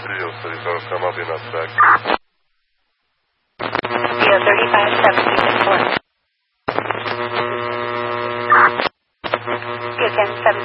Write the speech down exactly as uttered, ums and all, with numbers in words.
Studio City, so I'll come. I'll be in that sec. Studio thirty-five seventy to four. Studio ten seventy.